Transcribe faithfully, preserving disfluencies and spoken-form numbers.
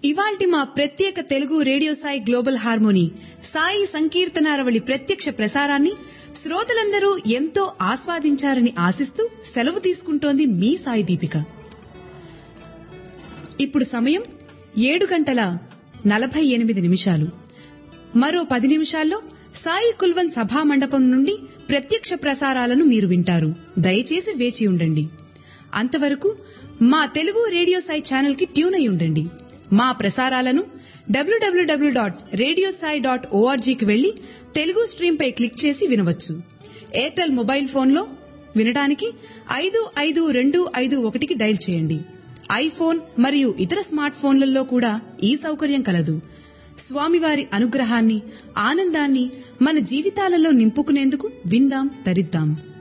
ఇవాల్టి మా ప్రత్యేక Telugu radio Sai global harmony Sai సంకీర్తనారవళి ప్రత్యక్ష ప్రసారాన్ని శ్రోతలందరూ ఎంతో ఆస్వాదించారని ఆశిస్తూ సెలవు తీసుకుంటోంది మీ సాయి దీపిక. ఇప్పుడు సమయం ఏడు గంటల నలభై ఎనిమిది నిమిషాలు. మరో పది నిమిషాల్లో సాయి కుల్వన్ సభా మండపం నుండి ప్రత్యక్ష ప్రసారాలను మీరు వింటారు. దయచేసి వేచి ఉండండి. అంతవరకు మా తెలుగు రేడియో సాయి ఛానల్ కి ట్యూన్ అయి ఉండండి. మా ప్రసారాలను డబ్ల్యూడబ్ల్యూడబ్ల్యూ డాట్ రేడియో సాయి డాట్ ఓఆర్జీకి వెళ్లి తెలుగు స్ట్రీమ్ పై క్లిక్ చేసి వినవచ్చు. ఎయిర్టెల్ మొబైల్ ఫోన్లో వినడానికి ఐదు ఐదు రెండు ఐదు ఒకటికి డయల్ చేయండి. ఐఫోన్ మరియు ఇతర స్మార్ట్ ఫోన్లలో కూడా ఈ సౌకర్యం కలదు. స్వామివారి అనుగ్రహాన్ని, ఆనందాన్ని మన జీవితాలలో నింపుకునేందుకు విందాం, తరిద్దాం.